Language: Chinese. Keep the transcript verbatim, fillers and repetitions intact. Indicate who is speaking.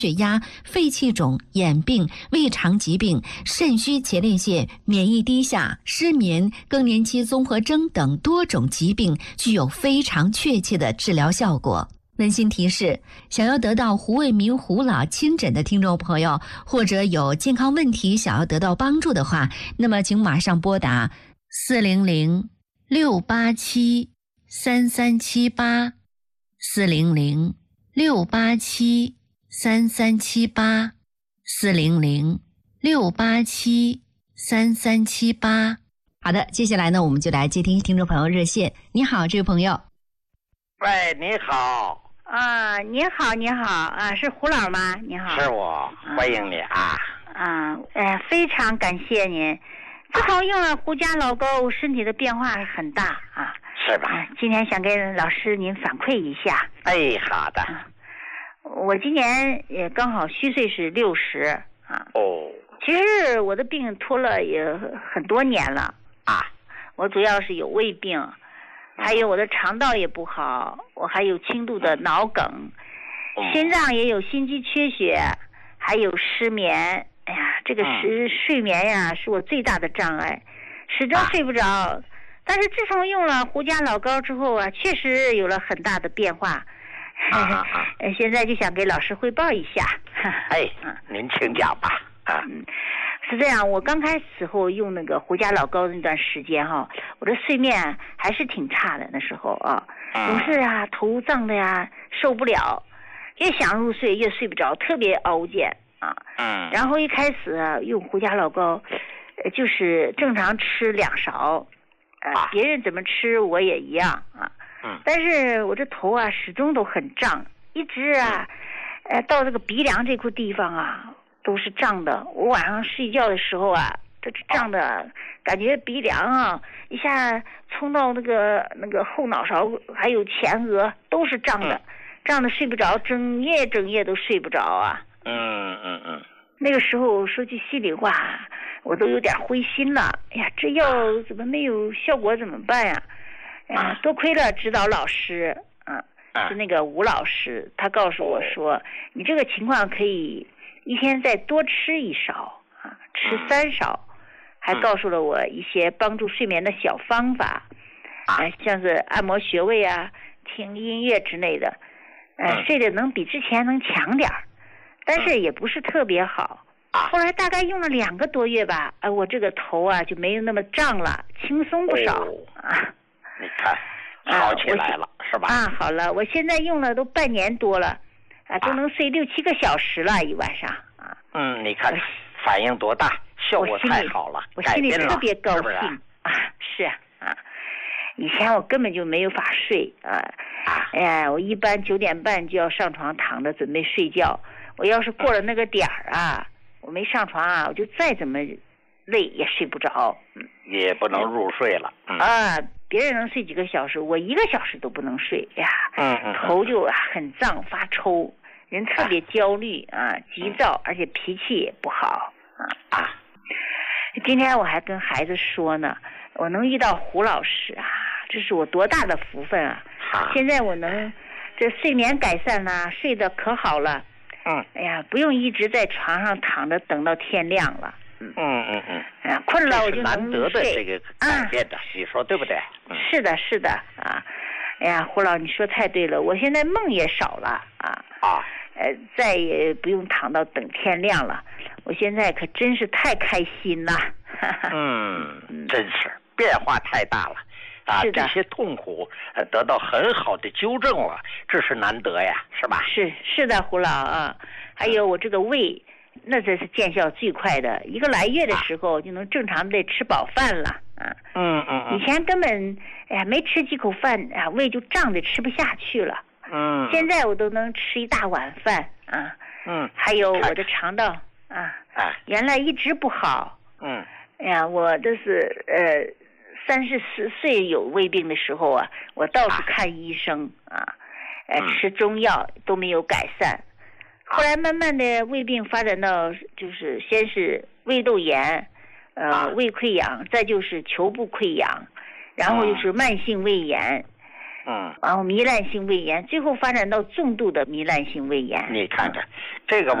Speaker 1: 血压、肺气肿、眼病、胃肠疾病、肾虚前列腺、免疫低下、失眠、更年期综合征等多种疾病，具有非常确切的治疗效果。温馨提示：想要得到胡卫民胡老亲诊的听众朋友，或者有健康问题想要得到帮助的话，那么请马上拨打四零零六八七三三七八四零零六八七三三七八四零零六八七三三七八。好的，接下来呢，我们就来接听听众朋友热线。你好，这位朋友。
Speaker 2: 喂，你好。
Speaker 3: 啊，你好，你好啊，是胡老吗？你好。
Speaker 2: 是我，欢迎你啊。
Speaker 3: 啊，哎，非常感谢您。自从用了胡家老膏，身体的变化很大啊。
Speaker 2: 是吧？
Speaker 3: 啊、今天想跟老师您反馈一下。
Speaker 2: 哎，好的。
Speaker 3: 啊我今年也刚好虚岁是六十啊。
Speaker 2: 哦。
Speaker 3: 其实我的病拖了也很多年了
Speaker 2: 啊。
Speaker 3: 我主要是有胃病，还有我的肠道也不好，我还有轻度的脑梗，
Speaker 2: 嗯、
Speaker 3: 心脏也有心肌缺血，还有失眠。哎呀，这个是、嗯、睡眠呀，是我最大的障碍，始终睡不着。啊、但是自从用了胡家老膏之后啊，确实有了很大的变化。
Speaker 2: 啊啊啊！
Speaker 3: 现在就想给老师汇报一下。
Speaker 2: 哎，您请讲吧。啊，
Speaker 3: 嗯，是这样，我刚开始后用那个胡家老膏那段时间哈，我的睡眠还是挺差的，那时候啊，总是啊头胀的呀，受不了，越想入睡越睡不着，特别熬煎啊。
Speaker 2: 嗯。
Speaker 3: 然后一开始啊用胡家老膏，呃，就是正常吃两勺，呃，
Speaker 2: 啊、
Speaker 3: 别人怎么吃我也一样啊。
Speaker 2: 嗯，
Speaker 3: 但是我这头啊始终都很胀，一直啊，
Speaker 2: 嗯、
Speaker 3: 呃，到这个鼻梁这块地方啊都是胀的。我晚上睡觉的时候啊，这胀的，哦、感觉鼻梁啊一下冲到那个那个后脑勺，还有前额都是胀的，嗯、胀的睡不着，整夜整夜都睡不着啊。
Speaker 2: 嗯嗯嗯。
Speaker 3: 那个时候说句心里话，我都有点灰心了。哎呀，这药怎么没有效果？怎么办呀？啊，多亏了指导老师，啊，是那个吴老师，他告诉我说，你这个情况可以一天再多吃一勺啊，吃三勺，还告诉了我一些帮助睡眠的小方法，啊，像是按摩穴位啊，听音乐之类的，呃，睡得能比之前能强点儿，但是也不是特别好。后来大概用了两个多月吧，啊，我这个头啊就没有那么胀了，轻松不少啊。
Speaker 2: 你看，好起来了，
Speaker 3: 啊、
Speaker 2: 是吧？
Speaker 3: 啊，好了，我现在用了都半年多了，啊，都能睡六七个小时了，一晚上啊。
Speaker 2: 嗯，你看反应多大，效果太好了，
Speaker 3: 我心里特别高兴，是是啊，是啊。以前我根本就没有法睡啊，啊哎呀，我一般九点半就要上床躺着准备睡觉，我要是过了那个点儿啊，我没上床啊，我就再怎么累也睡不着，
Speaker 2: 嗯，也不能入睡了，嗯、
Speaker 3: 啊。别人能睡几个小时，我一个小时都不能睡呀，
Speaker 2: 嗯嗯，
Speaker 3: 头就很胀发抽，人特别焦虑啊，急躁，而且脾气也不好啊啊！今天我还跟孩子说呢，我能遇到胡老师啊，这是我多大的福分啊！
Speaker 2: 啊
Speaker 3: 现在我能这睡眠改善了，睡得可好了，
Speaker 2: 嗯，
Speaker 3: 哎呀，不用一直在床上躺着等到天亮了。
Speaker 2: 嗯嗯嗯，
Speaker 3: 啊，困了我就能
Speaker 2: 难得的这个改变的，你说对不对？
Speaker 3: 嗯、是的，是的啊！哎呀，胡老，你说太对了，我现在梦也少了啊
Speaker 2: 啊，
Speaker 3: 呃，再也不用躺到等天亮了，我现在可真是太开心了。
Speaker 2: 嗯，真是变化太大了啊！这些痛苦得到很好的纠正了，这是难得呀，是吧？
Speaker 3: 是是的，胡老啊，还有我这个胃。那这是见效最快的，一个来月的时候就能正常的吃饱饭了啊。
Speaker 2: 嗯嗯嗯。
Speaker 3: 以前根本哎呀没吃几口饭啊，胃就胀得吃不下去了。
Speaker 2: 嗯。
Speaker 3: 现在我都能吃一大碗饭啊。
Speaker 2: 嗯。
Speaker 3: 还有我的肠道啊，
Speaker 2: 啊，
Speaker 3: 原来一直不好。
Speaker 2: 嗯。
Speaker 3: 哎呀，我这是呃三十四岁有胃病的时候啊，我到处看医生啊，呃、
Speaker 2: 嗯、
Speaker 3: 吃中药都没有改善。后来慢慢的胃病发展到就是先是胃窦炎，呃、啊、胃溃疡，再就是球部溃疡，然后就是慢性胃炎，
Speaker 2: 嗯，
Speaker 3: 然后糜烂性胃炎，最后发展到重度的糜烂性胃炎。
Speaker 2: 你看看，这个